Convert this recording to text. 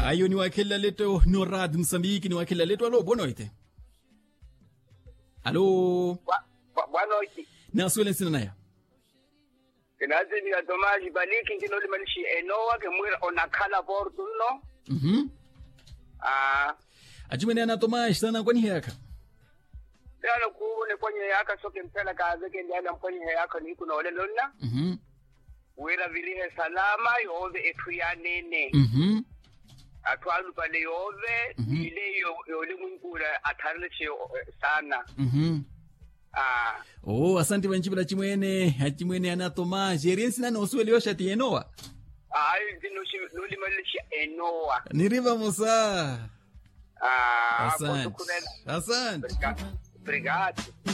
Ayo ni wakila leto no rad Msambiki ni wakila leto. Alo, boa noite. Alo. Boa noite. Na suele sinanaya. Kinazi ni Tomaji Baliki ngino limalishi enoa ke mwira onakala bordu no. Ajumene ana Tomaji sana kwani heka. Dalo kuune kwenye yaka soke mpela kaze ke ndiana kwenye yaka ni kuna ole lonna. Wera vilihe salama yove etu ya nene. Atwalu pale yove ile yole mwingura atarleche sana. Oh, asante banchibula chimwene ana Tomaji. Eriensi nana usuwe liosha ti enoa. Nuli malishi enoa. Niriva musa. Asante. Asante. Obrigado.